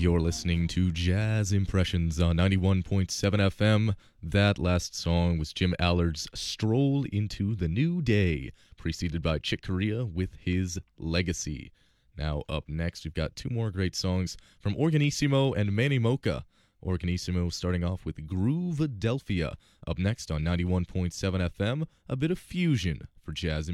You're listening to Jazz Impressions on 91.7 FM. That last song was Jim Allard's Stroll into the New Day, preceded by Chick Corea with his Legacy. Now up next, we've got two more great songs from Organissimo and Manny Mocha. Organissimo starting off with Groovadelphia. Up next on 91.7 FM, a bit of fusion for Jazz